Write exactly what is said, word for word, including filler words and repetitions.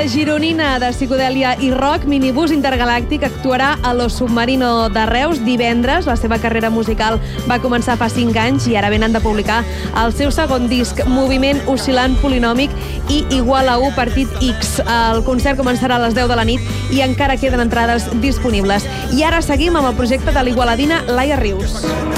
gironina de psicodèlia i rock, Minibús Intergalàctic actuarà a Lo Submarino de Reus divendres. La seva carrera musical va començar fa cinc anys i ara venen de publicar el seu segon disc, Moviment Oscil·lant Polinòmic i Igual a u Partit X. El concert començarà a les deu de la nit i encara queden entrades disponibles. I ara seguim amb el projecte de l'igualadina Laia Rius.